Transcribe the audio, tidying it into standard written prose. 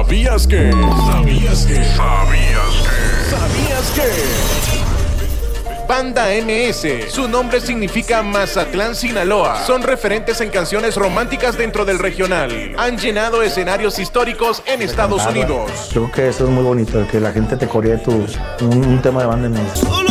¿Sabías que? ¿Sabías que? ¿Sabías que? ¿Sabías que? Banda MS, su nombre significa Mazatlán, Sinaloa. Son referentes en canciones románticas dentro del regional. Han llenado escenarios históricos en Estados Unidos. Creo que eso es muy bonito, que la gente te coree un tema de Banda MS.